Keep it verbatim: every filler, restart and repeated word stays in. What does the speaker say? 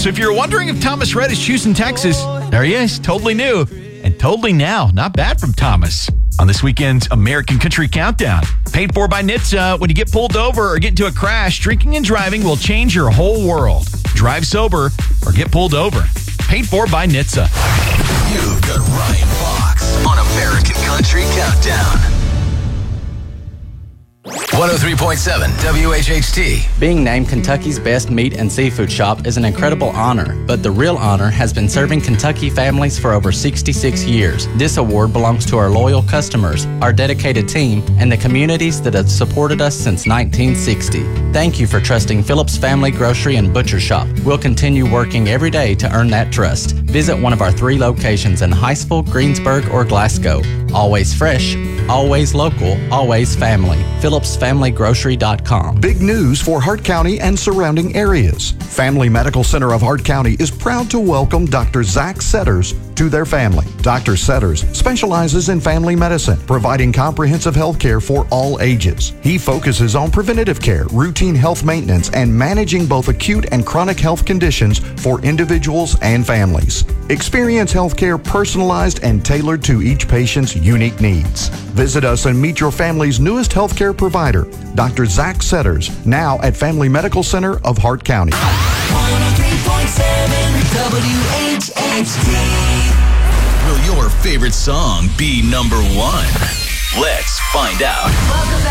So if you're wondering if Thomas Rhett is choosing Texas, there he is, totally new and totally now. Not bad from Thomas. On this weekend's American Country Countdown. Paid for by N H T S A. When you get pulled over or get into a crash, drinking and driving will change your whole world. Drive sober or get pulled over. Paid for by N H T S A. You've got Ryan Fox on American Country Countdown. one oh three point seven W H H T. Being named Kentucky's best meat and seafood shop is an incredible honor, but the real honor has been serving Kentucky families for over sixty-six years. This award belongs to our loyal customers, our dedicated team, and the communities that have supported us since nineteen sixty. Thank you for trusting Phillips Family Grocery and Butcher Shop. We'll continue working every day to earn that trust. Visit one of our three locations in Heistville, Greensburg, or Glasgow. Always fresh, always local, always family. Phillips Family Grocery dot com. Big news for Hart County and surrounding areas. Family Medical Center of Hart County is proud to welcome Doctor Zach Setters to their family. Doctor Setters specializes in family medicine, providing comprehensive health care for all ages. He focuses on preventative care, routine health maintenance, and managing both acute and chronic health conditions for individuals and families. Experience health care personalized and tailored to each patient's unique needs. Visit us and meet your family's newest healthcare provider, Doctor Zach Setters, now at Family Medical Center of Hart County. one oh three point seven W H H T. Will your favorite song be number one? Let's find out. Welcome back.